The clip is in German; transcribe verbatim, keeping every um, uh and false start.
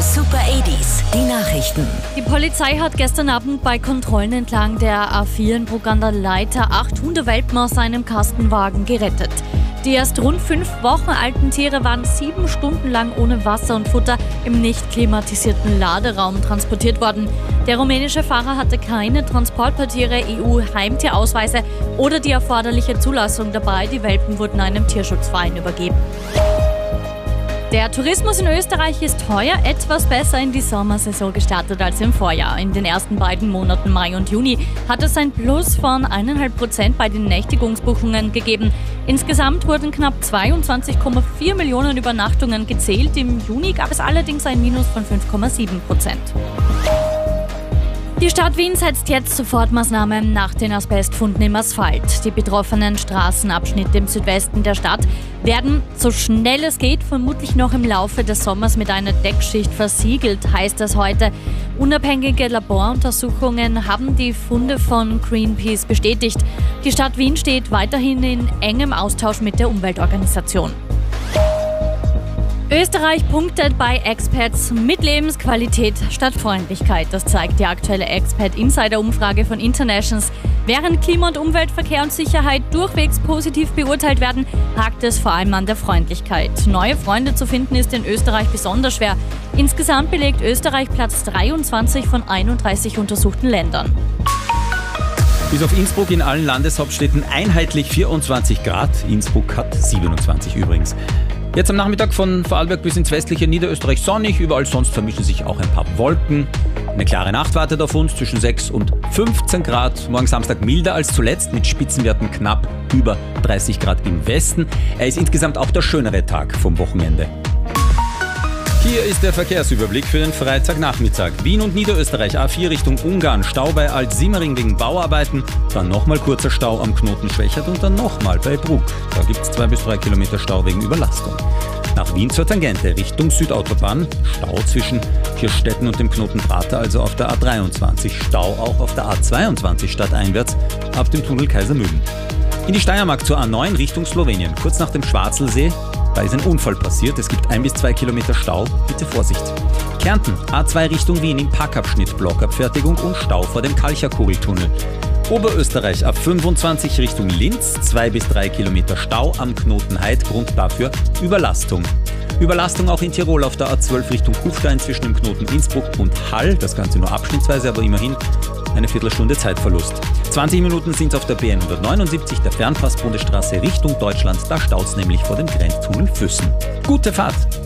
Super achtziger, die Nachrichten. Die Polizei hat gestern Abend bei Kontrollen entlang der A vier in Bruck an der Leitha acht Hundewelpen aus einem Kastenwagen gerettet. Die erst rund fünf Wochen alten Tiere waren sieben Stunden lang ohne Wasser und Futter im nicht klimatisierten Laderaum transportiert worden. Der rumänische Fahrer hatte keine Transportpapiere, E U-Heimtierausweise oder die erforderliche Zulassung dabei. Die Welpen wurden einem Tierschutzverein übergeben. Der Tourismus in Österreich ist heuer etwas besser in die Sommersaison gestartet als im Vorjahr. In den ersten beiden Monaten Mai und Juni hat es ein Plus von eins Komma fünf Prozent bei den Nächtigungsbuchungen gegeben. Insgesamt wurden knapp zweiundzwanzig Komma vier Millionen Übernachtungen gezählt. Im Juni gab es allerdings ein Minus von fünf Komma sieben Prozent. Die Stadt Wien setzt jetzt Sofortmaßnahmen nach den Asbestfunden im Asphalt. Die betroffenen Straßenabschnitte im Südwesten der Stadt werden, so schnell es geht, vermutlich noch im Laufe des Sommers mit einer Deckschicht versiegelt, heißt es heute. Unabhängige Laboruntersuchungen haben die Funde von Greenpeace bestätigt. Die Stadt Wien steht weiterhin in engem Austausch mit der Umweltorganisation. Österreich punktet bei Expats mit Lebensqualität statt Freundlichkeit. Das zeigt die aktuelle Expat-Insider-Umfrage von Internations. Während Klima- und Umwelt, Verkehr und Sicherheit durchwegs positiv beurteilt werden, hakt es vor allem an der Freundlichkeit. Neue Freunde zu finden ist in Österreich besonders schwer. Insgesamt belegt Österreich Platz dreiundzwanzig von einunddreißig untersuchten Ländern. Bis auf Innsbruck in allen Landeshauptstädten einheitlich vierundzwanzig Grad. Innsbruck hat siebenundzwanzig übrigens. Jetzt am Nachmittag von Vorarlberg bis ins westliche Niederösterreich sonnig, überall sonst vermischen sich auch ein paar Wolken. Eine klare Nacht wartet auf uns zwischen sechs und fünfzehn Grad. Morgen Samstag milder als zuletzt mit Spitzenwerten knapp über dreißig Grad im Westen. Er ist insgesamt auch der schönere Tag vom Wochenende. Hier ist der Verkehrsüberblick für den Freitagnachmittag. Wien und Niederösterreich A vier Richtung Ungarn, Stau bei Alt-Simmering wegen Bauarbeiten, dann nochmal kurzer Stau am Knoten Schwächert und dann nochmal bei Bruck. Da gibt es zwei bis drei Kilometer Stau wegen Überlastung. Nach Wien zur Tangente Richtung Südautobahn, Stau zwischen Kirchstetten und dem Knoten Prater, also auf der A dreiundzwanzig, Stau auch auf der A zweiundzwanzig stadteinwärts ab dem Tunnel Kaisermühlen. In die Steiermark zur A neun Richtung Slowenien, kurz nach dem Schwarzelsee. Da ist ein Unfall passiert, es gibt ein bis zwei Kilometer Stau, bitte Vorsicht. Kärnten, A zwei Richtung Wien im Packabschnitt, Blockabfertigung und Stau vor dem Kalcherkugeltunnel. Oberösterreich A fünfundzwanzig Richtung Linz, zwei bis drei Kilometer Stau am Knoten Heid, Grund dafür Überlastung. Überlastung auch in Tirol auf der A zwölf Richtung Kufstein zwischen dem Knoten Innsbruck und Hall, das Ganze nur abschnittsweise, aber immerhin eine Viertelstunde Zeitverlust. zwanzig Minuten sind es auf der B N hundertneunundsiebzig, der Fernpass-Bundesstraße Richtung Deutschland, da staut es nämlich vor dem Grenztunnel Füssen. Gute Fahrt!